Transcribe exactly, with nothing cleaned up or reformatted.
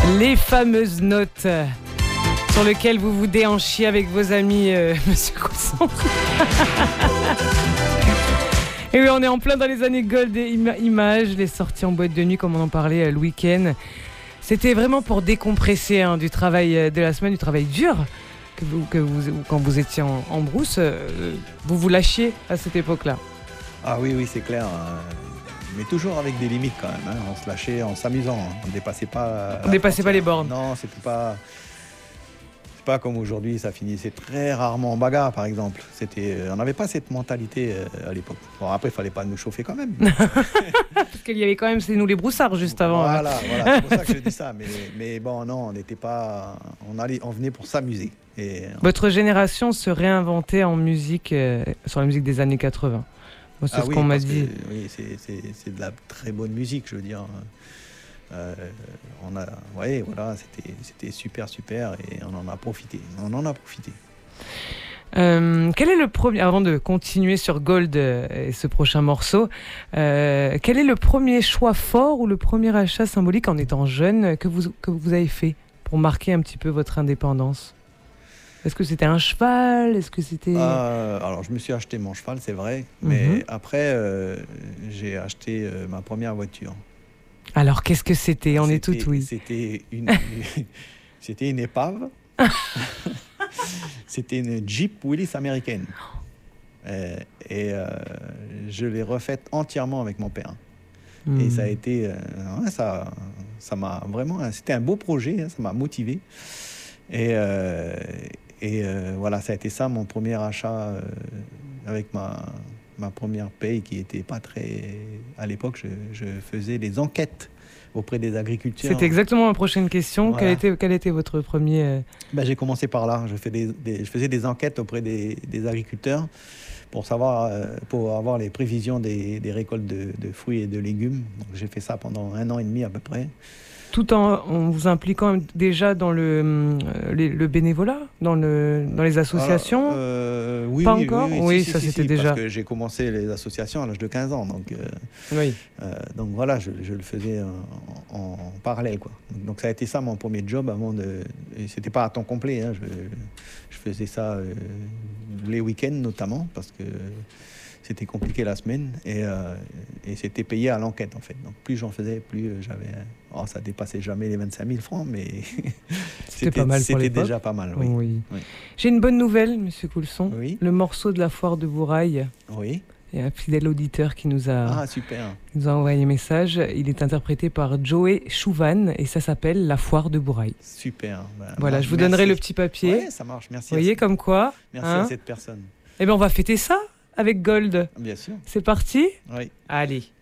Les fameuses notes euh, sur lesquelles vous vous déhanchiez avec vos amis, euh, Monsieur Cousson. Et oui, on est en plein dans les années gold et im- images, les sorties en boîte de nuit, comme on en parlait euh, le week-end. C'était vraiment pour décompresser hein, du travail euh, de la semaine, du travail dur. Que vous, que vous, quand vous étiez en, en brousse, euh, vous vous lâchiez à cette époque-là. Ah oui, oui, c'est clair. hein. Mais toujours avec des limites quand même. hein. On se lâchait en s'amusant. hein. On ne dépassait pas. On ne dépassait pas les bornes. Non, c'était pas. C'est pas comme aujourd'hui, ça finissait très rarement en bagarre, par exemple. C'était, on n'avait pas cette mentalité euh, à l'époque. Bon, après, il fallait pas nous chauffer quand même. Parce qu'il y avait quand même, c'est nous les broussards juste avant. hein. Voilà, voilà, c'est pour ça que je dis ça. Mais, mais bon, non, on n'était pas. On allait, on venait pour s'amuser. Et Votre génération se réinventait en musique, euh, sur la musique des années quatre-vingts. Moi, c'est Ah ce oui, qu'on m'a parce dit. que, oui, c'est, c'est, c'est de la très bonne musique, je veux dire. Euh, on a, ouais, voilà, c'était, c'était super, super, et on en a profité. On en a profité. Euh, quel est le premier, avant de continuer sur Gold euh, et ce prochain morceau, euh, quel est le premier choix fort ou le premier achat symbolique en étant jeune que vous, que vous avez fait pour marquer un petit peu votre indépendance ? Est-ce que c'était un cheval ? Est-ce que c'était... Euh, alors, je me suis acheté mon cheval, c'est vrai, mais Mhm. après, euh, j'ai acheté euh, ma première voiture. Alors, qu'est-ce que c'était ? On est C'était- toutes oui. C'était une, c'était une épave. C'était une Jeep Willys américaine. Euh, et euh, je l'ai refaite entièrement avec mon père. Hmm. Et ça a été, euh, ouais, ça, ça m'a vraiment, c'était un beau projet, hein, ça m'a motivé. Et, euh, et euh, voilà, ça a été ça mon premier achat euh, avec ma, ma première paye qui était pas très. À l'époque, je, je faisais des enquêtes auprès des agriculteurs. C'était exactement ma prochaine question. Voilà. Quel était, quel était votre premier... euh, Ben, j'ai commencé par là. Je, fais des, des- je faisais des enquêtes auprès des, des agriculteurs pour savoir, euh, pour avoir les prévisions des, des récoltes de, de fruits et de légumes. Donc, j'ai fait ça pendant un an et demi à peu près. Tout en, en vous impliquant déjà dans le, hum, les- le bénévolat, dans, le, dans les associations. Alors, euh, oui, Pas oui, encore oui, Oui, si, si, ça, si, c'était si, déjà. Parce que j'ai commencé les associations à l'âge de quinze ans. Donc, euh, Oui. euh, donc voilà, je, je le faisais en, en- en parallèle, quoi. Donc ça a été ça mon premier job avant de. Et c'était pas à temps complet. hein, je, je faisais ça euh, les week-ends notamment parce que c'était compliqué la semaine et, euh, et c'était payé à l'enquête en fait. Donc plus j'en faisais, plus euh, j'avais. Oh, ça dépassait jamais les vingt-cinq mille francs, mais C'était pas mal pour C'était l'époque. déjà pas mal, oui. Oui. Oui. J'ai une bonne nouvelle, Monsieur Coulson. Oui. Le morceau de la foire de Bourail, Oui. il y a un fidèle auditeur qui nous a, Ah super. qui nous a envoyé un message. Il est interprété par Joey Chouvan et ça s'appelle La foire de Bourail. Super. Ben, Voilà, moi, je vous merci. donnerai le petit papier. Ouais, ça marche. Merci. Vous voyez à, comme quoi merci hein à cette personne. Eh bien, on va fêter ça avec Gold. Bien sûr. C'est parti ? Oui. Allez.